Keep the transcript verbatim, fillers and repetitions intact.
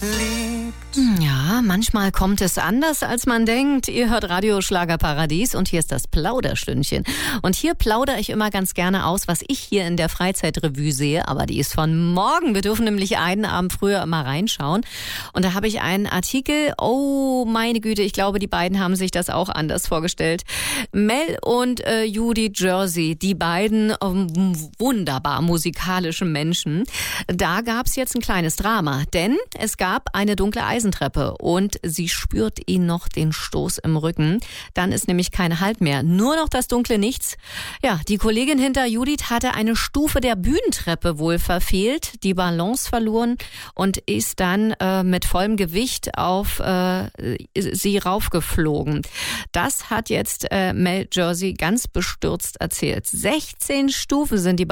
liebt. Ja, manchmal kommt es anders, als man denkt. Ihr hört Radio Schlagerparadies und hier ist das Plauderstündchen. Und hier plaudere ich immer ganz gerne aus, was ich hier in der Freizeitrevue sehe. Aber die ist von morgen. Wir dürfen nämlich einen Abend früher immer reinschauen. Und da habe ich einen Artikel. Oh, meine Güte, ich glaube, die beiden haben sich das auch anders vorgestellt. Mel und äh, Judy Jersey, die beiden ähm, wunderbar musikalischen Menschen. Da gab es jetzt ein kleines Drama, denn es gab eine dunkle Eisentreppe und sie spürt ihn noch den Stoß im Rücken. Dann ist nämlich kein Halt mehr, nur noch das dunkle Nichts. Ja, die Kollegin hinter Judith hatte eine Stufe der Bühnentreppe wohl verfehlt, die Balance verloren und ist dann äh, mit vollem Gewicht auf äh, sie raufgeflogen. Das hat jetzt äh, Mel Jersey ganz bestürzt erzählt. sechzehn Stufen sind die